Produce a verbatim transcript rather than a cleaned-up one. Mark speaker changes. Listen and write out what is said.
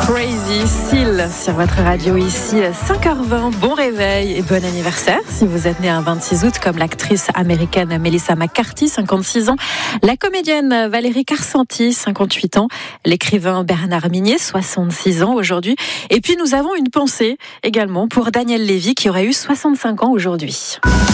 Speaker 1: Crazy Seal sur votre radio ici, cinq heures vingt. Bon réveil et bon anniversaire si vous êtes né un vingt-six août comme l'actrice américaine Melissa McCarthy, cinquante-six ans, la comédienne Valérie Carcenti, cinquante-huit ans, l'écrivain Bernard Minier, soixante-six ans aujourd'hui. Et puis nous avons une pensée également pour Daniel Lévy qui aurait eu soixante-cinq ans aujourd'hui.